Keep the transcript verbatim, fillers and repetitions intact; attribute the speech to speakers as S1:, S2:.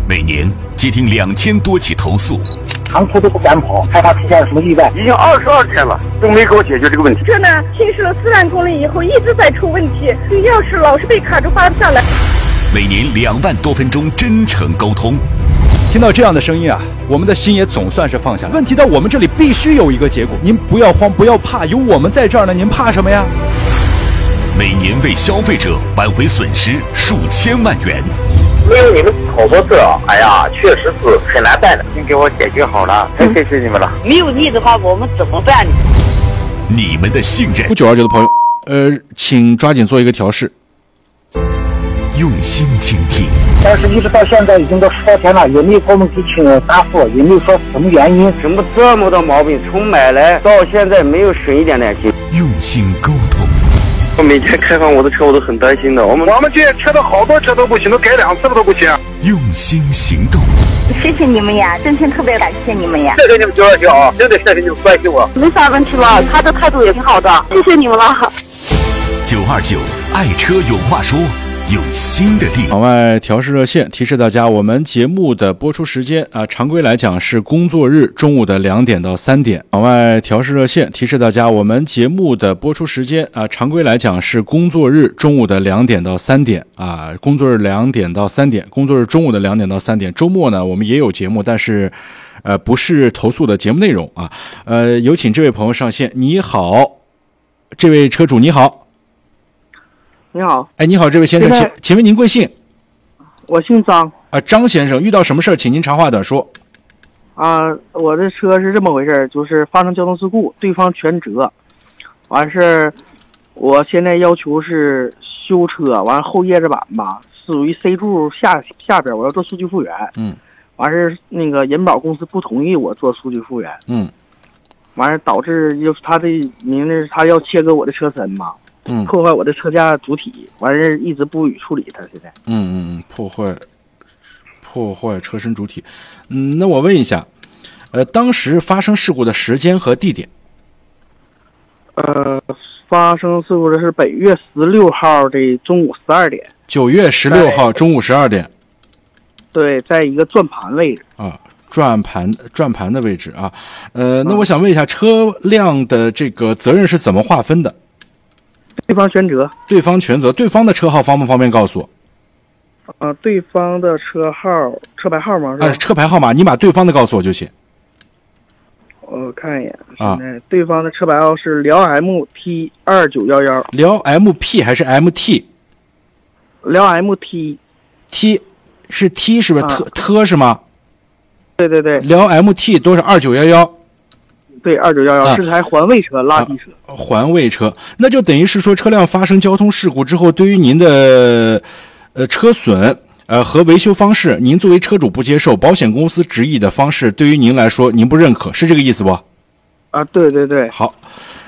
S1: 每年接听两千多起投诉，
S2: 长途都不敢跑，害怕出现什么意外。
S3: 已经二十二天了，都没给我解决这个问题。
S4: 车呢行驶了四万公里以后，一直在出问题，钥匙老是被卡住，发不下来。
S1: 每年两万多分钟真诚沟通。
S5: 听到这样的声音啊，我们的心也总算是放下了。问题到我们这里必须有一个结果，您不要慌，不要怕，有我们在这儿呢，您怕什么呀？
S1: 每年为消费者挽回损失数千万元。
S3: 没有你们口头字，哎呀，确实是很难办的。您给我解决好了，太谢谢你们了。
S6: 没有你的话，我们怎么办呢？
S1: 你们的信任。
S7: 九二九的朋友，呃，请抓紧做一个调试。
S1: 用心倾听，
S2: 但是一直到现在已经都十多天了，也没有给我们给清答复，也没有说什么原因。
S3: 怎么这么多毛病，从买来到现在没有省一点点心。
S1: 用心沟通。
S3: 我每天开放我的车，我都很担心的。我们我们这些车的好多车都不行，都改两次了都不行。
S1: 用心行动。
S4: 谢谢你们呀，真心特别感谢你们呀！
S3: 谢谢你们九二九啊，真的谢谢你们关心我。
S4: 没啥问题了，他的态度也挺好的，谢谢你们了。
S1: 九二九爱车有话说。有新的地
S7: 场外调试热线提示大家，我们节目的播出时间啊，常规来讲是工作日中午的两点到三点。场外调试热线提示大家，我们节目的播出时间啊，常规来讲是工作日中午的两点到三点啊，工作日两点到三点，工作日中午的两点到三点。周末呢，我们也有节目，但是呃不是投诉的节目内容啊。呃，有请这位朋友上线。你好，这位车主你好。
S8: 你好，
S7: 哎，你好，这位先生，请请问您贵姓？
S8: 我姓张。
S7: 啊，张先生，遇到什么事儿，请您长话短说。
S8: 啊，我的车是这么回事，就是发生交通事故，对方全责，完事，我现在要求是修车，完后叶子板吧，属于 C 柱下下边，我要做数据复原。
S7: 嗯。
S8: 完事，那个人保公司不同意我做数据复原。
S7: 嗯。
S8: 完事导致就是他的名字，他要切割我的车身嘛。
S7: 嗯，
S8: 破坏我的车架主体，完事一直不予处理。他现在，
S7: 嗯嗯嗯，破坏破坏车身主体。嗯，那我问一下，呃，当时发生事故的时间和地点？
S8: 呃，发生事故的是本月十六号的中午十二点。
S7: 九月十六号中午十二点。
S8: 对，在一个转盘位置。
S7: 啊，转盘转盘的位置啊。呃，那我想问一下，车辆的这个责任是怎么划分的？
S8: 对方全责，
S7: 对方全责。对方的车号方不方便告诉我？
S8: 呃，对方的车号、车牌号吗？
S7: 啊，车牌号码，你把对方的告诉我就行。
S8: 我看一眼
S7: 啊，
S8: 对方的车牌号是辽 M T 二九一一。
S7: 辽 M P 还是 M T？
S8: 辽 M T
S7: T 是 T 是不是？
S8: 啊、
S7: 特特是吗？
S8: 对对对。
S7: 辽 M T 都是二九一一。
S8: 对，二九一一是台环卫车，垃圾车。
S7: 啊、环卫车，那就等于是说，车辆发生交通事故之后，对于您的呃车损呃和维修方式，您作为车主不接受，保险公司执意的方式，对于您来说您不认可，是这个意思不？
S8: 啊，对对对。
S7: 好，